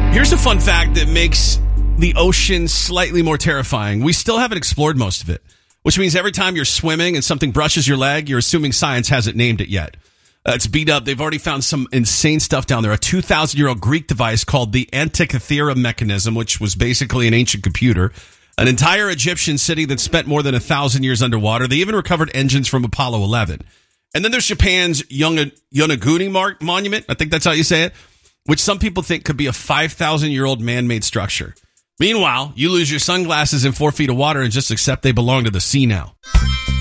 Here's a fun fact that makes the ocean slightly more terrifying. We still haven't explored most of it, which means every time you're swimming and something brushes your leg, you're assuming science hasn't named it yet. It's beat up. They've already found some insane stuff down there. A 2,000-year-old Greek device called the Antikythera mechanism, which was basically an ancient computer. An entire Egyptian city that spent more than 1,000 years underwater. They even recovered engines from Apollo 11. And then there's Japan's Yonaguni Monument. I think that's how you say it. Which some people think could be a 5,000-year-old man-made structure. Meanwhile, you lose your sunglasses in 4 feet of water and just accept they belong to the sea now.